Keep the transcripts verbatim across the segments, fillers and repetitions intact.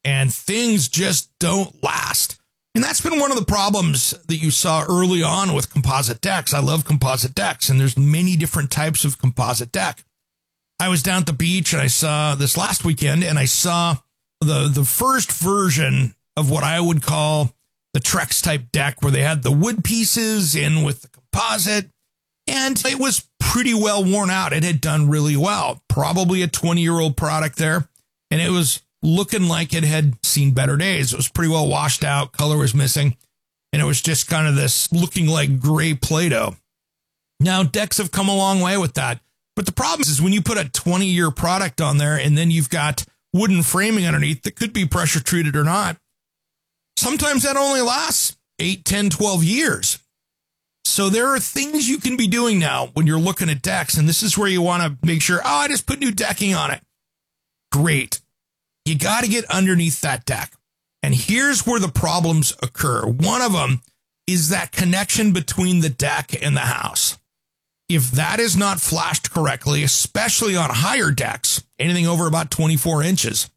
and things just don't last. And that's been one of the problems that you saw early on with composite decks. I love composite decks, and there's many different types of composite deck. I was down at the beach, and I saw this last weekend, and I saw the, the first version of what I would call the Trex type deck, where they had the wood pieces in with the composite, and it was pretty well worn out. It had done really well, probably a twenty-year-old product there, and it was looking like it had seen better days. It was pretty well washed out. Color was missing. And it was just kind of this looking like gray Play-Doh. Now, decks have come a long way with that. But the problem is when you put a twenty-year product on there and then you've got wooden framing underneath that could be pressure treated or not, sometimes that only lasts eight, ten, twelve years. So there are things you can be doing now when you're looking at decks. And this is where you want to make sure, oh, I just put new decking on it. Great. You got to get underneath that deck. And here's where the problems occur. One of them is that connection between the deck and the house. If that is not flashed correctly, especially on higher decks, anything over about twenty-four inches,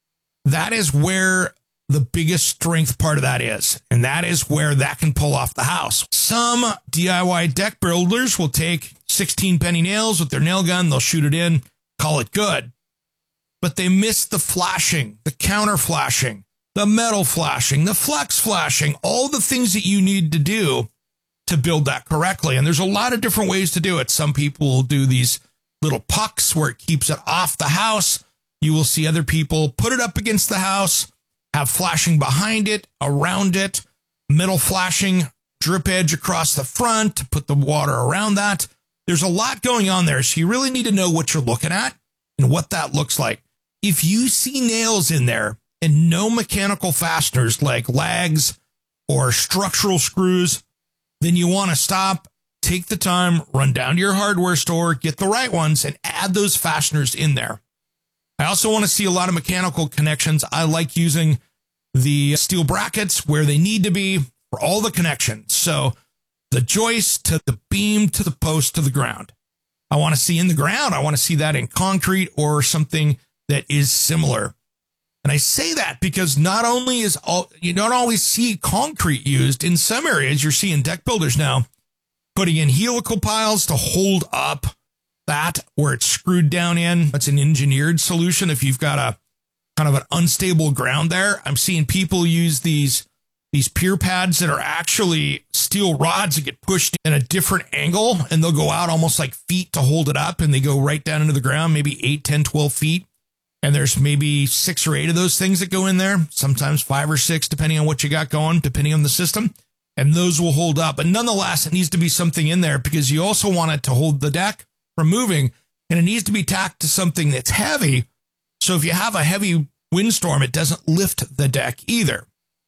that is where the biggest strength part of that is. And that is where that can pull off the house. Some D I Y deck builders will take sixteen penny nails with their nail gun. They'll shoot it in, call it good. But they miss the flashing, the counter flashing, the metal flashing, the flex flashing, all the things that you need to do to build that correctly. And there's a lot of different ways to do it. Some people will do these little pucks where it keeps it off the house. You will see other people put it up against the house, have flashing behind it, around it, metal flashing, drip edge across the front to put the water around that. There's a lot going on there. So you really need to know what you're looking at and what that looks like. If you see nails in there and no mechanical fasteners like lags or structural screws, then you want to stop, take the time, run down to your hardware store, get the right ones, and add those fasteners in there. I also want to see a lot of mechanical connections. I like using the steel brackets where they need to be for all the connections. So the joist to the beam to the post to the ground. I want to see in the ground. I want to see that in concrete or something that is similar. And I say that because not only is all, you don't always see concrete used. In some areas, you're seeing deck builders now putting in helical piles to hold up that where it's screwed down in. That's an engineered solution. If you've got a kind of an unstable ground there, I'm seeing people use these, these pier pads that are actually steel rods that get pushed in a different angle, and they'll go out almost like feet to hold it up, and they go right down into the ground, maybe eight, ten, twelve feet. And there's maybe six or eight of those things that go in there, sometimes five or six, depending on what you got going, depending on the system. And those will hold up. But nonetheless, it needs to be something in there because you also want it to hold the deck from moving. And it needs to be tacked to something that's heavy. So if you have a heavy windstorm, it doesn't lift the deck either.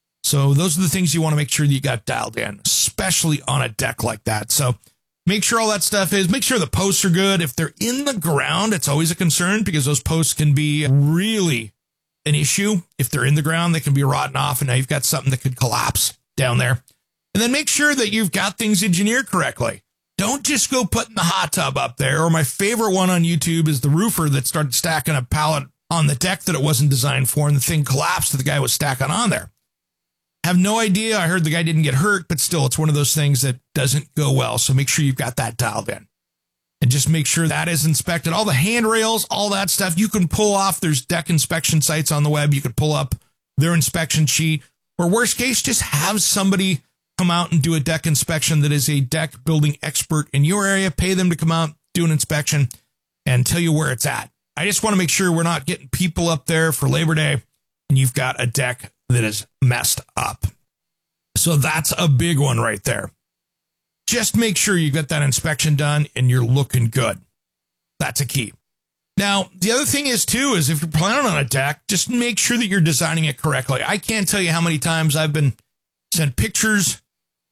So those are the things you want to make sure that you got dialed in, especially on a deck like that. So make sure all that stuff is, make sure the posts are good. If they're in the ground, it's always a concern because those posts can be really an issue. If they're in the ground, they can be rotten off, and now you've got something that could collapse down there. And then make sure that you've got things engineered correctly. Don't just go putting the hot tub up there. Or my favorite one on YouTube is the roofer that started stacking a pallet on the deck that it wasn't designed for, and the thing collapsed that the guy was stacking on there. Have no idea. I heard the guy didn't get hurt, but still, it's one of those things that doesn't go well. So make sure you've got that dialed in. And just make sure that is inspected. All the handrails, all that stuff, you can pull off. There's deck inspection sites on the web. You could pull up their inspection sheet. Or worst case, just have somebody come out and do a deck inspection that is a deck building expert in your area. Pay them to come out, do an inspection, and tell you where it's at. I just want to make sure we're not getting people up there for Labor Day and you've got a deck that is messed up. So that's a big one right there. Just make sure you get that inspection done and you're looking good. That's a key. Now, the other thing is, too, is if you're planning on a deck, just make sure that you're designing it correctly. I can't tell you how many times I've been sent pictures,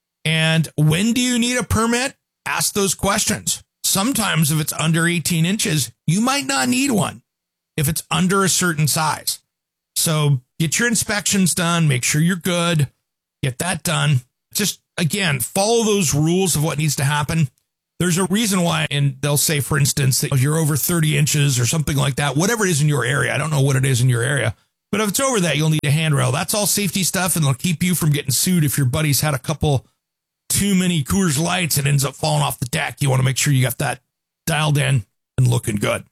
and when do you need a permit? Ask those questions. Sometimes if it's under eighteen inches, you might not need one if it's under a certain size. So get your inspections done. Make sure you're good. Get that done. Just, again, follow those rules of what needs to happen. There's a reason why, and they'll say, for instance, that if you're over thirty inches or something like that, whatever it is in your area, I don't know what it is in your area, But if it's over that, you'll need a handrail. That's all safety stuff, and it'll keep you from getting sued if your buddy's had a couple too many Coors Lights and ends up falling off the deck. You want to make sure you got that dialed in and looking good.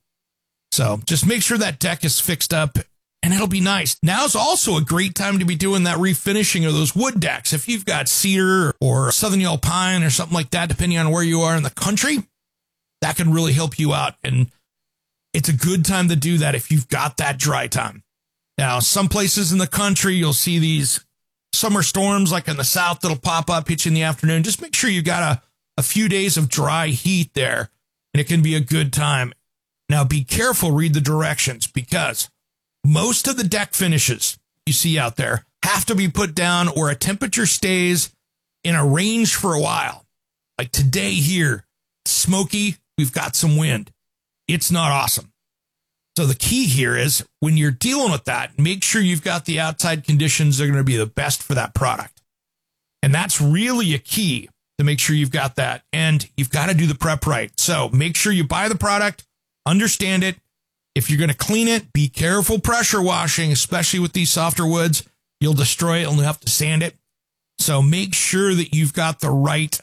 So just make sure that deck is fixed up, and it'll be nice. Now's also a great time to be doing that refinishing of those wood decks. If you've got cedar or southern yellow pine or something like that, depending on where you are in the country, that can really help you out. And it's a good time to do that if you've got that dry time. Now, some places in the country, you'll see these summer storms like in the south that'll pop up, hit you in the afternoon. Just make sure you got a, a few days of dry heat there, and it can be a good time. Now, be careful, read the directions, because most of the deck finishes you see out there have to be put down where a temperature stays in a range for a while. Like today here, smoky, we've got some wind. It's not awesome. So the key here is when you're dealing with that, make sure you've got the outside conditions that are going to be the best for that product. And that's really a key to make sure you've got that. And you've got to do the prep right. So make sure you buy the product, understand it. If you're going to clean it, be careful pressure washing, especially with these softer woods. You'll destroy it and you'll have to sand it. So make sure that you've got the right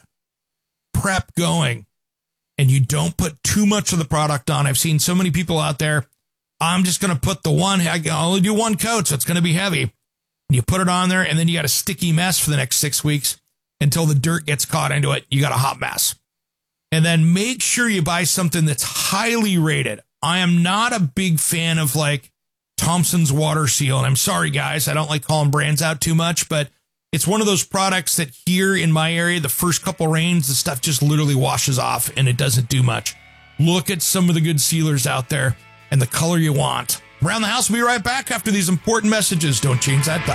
prep going and you don't put too much of the product on. I've seen so many people out there. I'm just going to put the one, I can only do one coat, so it's going to be heavy. And you put it on there, and then you got a sticky mess for the next six weeks until the dirt gets caught into it. You got a hot mess. And then make sure you buy something that's highly rated. I am not a big fan of like Thompson's Water Seal. And I'm sorry, guys, I don't like calling brands out too much, but it's one of those products that here in my area, the first couple rains, the stuff just literally washes off and it doesn't do much. Look at some of the good sealers out there and the color you want. Around the House will be right back after these important messages. Don't change that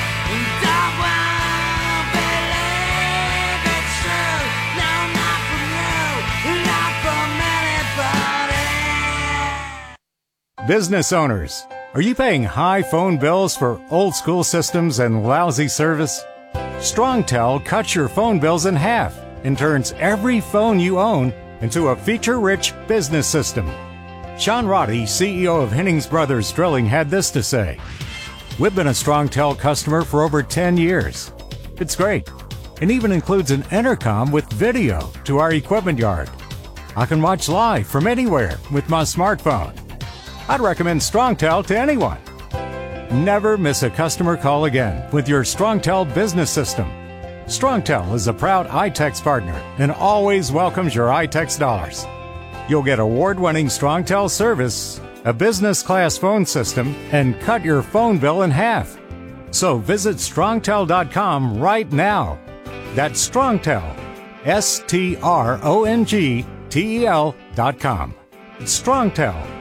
dial. Business owners, are you paying high phone bills for old school systems and lousy service? StrongTel cuts your phone bills in half and turns every phone you own into a feature-rich business system. Sean Roddy, C E O of Hennings Brothers Drilling, had this to say: "We've been a StrongTel customer for over ten years. It's great. It even includes an intercom with video to our equipment yard. I can watch live from anywhere with my smartphone. I'd recommend StrongTel to anyone. Never miss a customer call again with your StrongTel business system. StrongTel is a proud iTex partner and always welcomes your iTex dollars. You'll get award-winning StrongTel service, a business-class phone system, and cut your phone bill in half. So visit strongtel dot com right now. That's StrongTel, S T R O N G T E L dot com. StrongTel.